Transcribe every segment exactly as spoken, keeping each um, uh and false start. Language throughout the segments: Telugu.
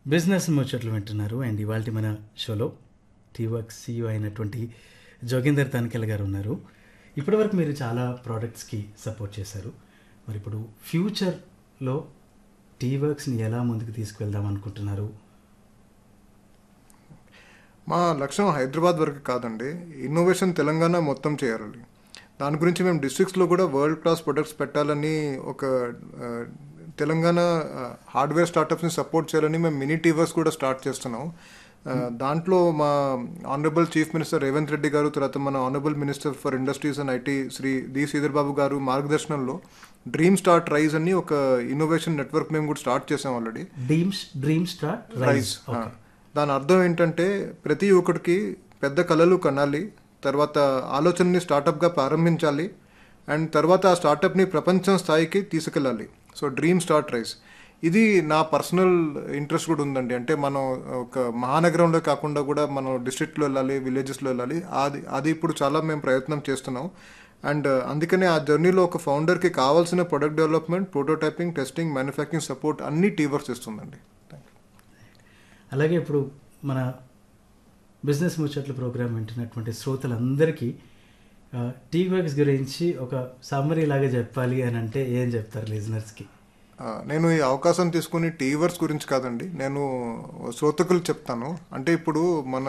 బిజినెస్ ముచ్చట్లు వింటున్నారు. అండ్ ఇవాళ మన షోలో టీవర్క్స్ సీఈఓ అయినటువంటి జోగేందర్ తనికెల్ గారు ఉన్నారు. ఇప్పటివరకు మీరు చాలా ప్రోడక్ట్స్కి సపోర్ట్ చేశారు. మరి ఇప్పుడు ఫ్యూచర్లో టీవర్క్స్ని ఎలా ముందుకు తీసుకువెళ్దాం అనుకుంటున్నారు? మా లక్ష్యం హైదరాబాద్ వరకు కాదండి, ఇన్నోవేషన్ తెలంగాణ మొత్తం చేయాలి. దాని గురించి మేము డిస్ట్రిక్ట్స్లో కూడా వరల్డ్ క్లాస్ ప్రొడక్ట్స్ పెట్టాలని, ఒక తెలంగాణ హార్డ్వేర్ స్టార్టప్స్ని సపోర్ట్ చేయాలని మేము మినీ టీవర్స్ కూడా స్టార్ట్ చేస్తున్నాం. దాంట్లో మా honourable chief minister Revanth Reddy గారు, తర్వాత మన honourable minister for industries and IT Shri D Sridhar Babu గారు మార్గదర్శనంలో డ్రీమ్ స్టార్ట్ రైజ్ అని ఒక ఇన్నోవేషన్ నెట్వర్క్ మేము కూడా స్టార్ట్ చేసాం already. Dreams dream start rise. దాని అర్థం ఏంటంటే ప్రతి ఒక్కరికి పెద్ద కళలు కనాలి, తర్వాత ఆలోచనని స్టార్టప్గా ప్రారంభించాలి, అండ్ తర్వాత ఆ స్టార్టప్ని ప్రపంచం స్థాయికి తీసుకెళ్ళాలి. సో డ్రీమ్ స్టార్ట్ రైజ్ ఇది నా పర్సనల్ ఇంట్రెస్ట్ కూడా ఉందండి. అంటే మనం ఒక మహానగరంలో కాకుండా కూడా మనం డిస్ట్రిక్ట్లో వెళ్ళాలి, విలేజెస్లో వెళ్ళాలి. అది అది ఇప్పుడు చాలా మేము ప్రయత్నం చేస్తున్నాం. అండ్ అందుకనే ఆ జర్నీలో ఒక ఫౌండర్కి కావాల్సిన product development, prototyping, testing, manufacturing support అన్ని టీవర్స్ ఇస్తుందండి. అలాగే ఇప్పుడు మన బిజినెస్ ముచ్చట్ల ప్రోగ్రామ్ వింటున్నటువంటి శ్రోతలందరికీ టీవర్క్స్ గురించి ఒక సమ్మరీ లాగా చెప్పాలి అని అంటే ఏం చెప్తారు లిజనర్స్కి? నేను ఈ అవకాశం తీసుకుని టీవర్స్ గురించి కాదండి, నేను శ్రోతకులు చెప్తాను. అంటే ఇప్పుడు మన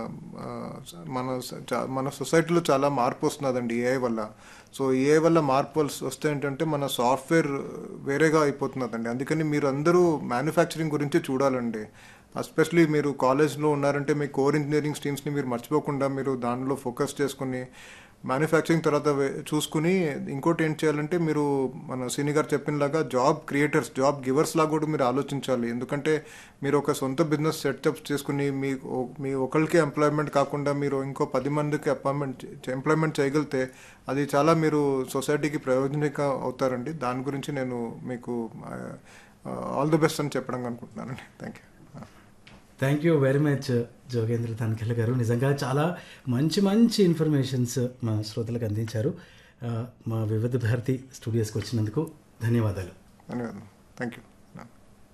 మన మన సొసైటీలో చాలా మార్పు వస్తున్నదండి ఏఐ వల్ల. సో ఏఐ వల్ల మార్పు వస్తే ఏంటంటే మన సాఫ్ట్వేర్ వేరేగా అయిపోతున్నదండి. అందుకని మీరు అందరూ మ్యానుఫ్యాక్చరింగ్ గురించి చూడాలండి. ఎస్పెషలీ మీరు కాలేజ్లో ఉన్నారంటే మీ కోర్ ఇంజనీరింగ్ స్ట్రీమ్స్ని మీరు మర్చిపోకుండా మీరు దానిలో ఫోకస్ చేసుకుని మ్యానుఫ్యాక్చరింగ్ తర్వాత చూసుకుని, ఇంకోటి ఏం చేయాలంటే మీరు మన సీని గారు చెప్పినలాగా జాబ్ క్రియేటర్స్, జాబ్ గివర్స్ లాగా కూడా మీరు ఆలోచించాలి. ఎందుకంటే మీరు ఒక సొంత బిజినెస్ సెటప్ చేసుకుని మీ మీ ఒకరికి ఎంప్లాయ్మెంట్ కాకుండా మీరు ఇంకో పది మందికి అపాయింట్మెంట్ ఎంప్లాయ్మెంట్ చేయగలిగితే అది చాలా మీరు సొసైటీకి ప్రయోజనక అవుతారండి. దాని గురించి నేను మీకు ఆల్ ది బెస్ట్ అని చెప్పడం అనుకుంటున్నానండి. Thank you. Thank you very much Jogendra తనికెల్ గారు. నిజంగా చాలా మంచి మంచి ఇన్ఫర్మేషన్స్ మా శ్రోతలకు అందించారు. మా వివిధ భారతి స్టూడియోస్కి వచ్చినందుకు ధన్యవాదాలు. ధన్యవాదాలు. Thank you.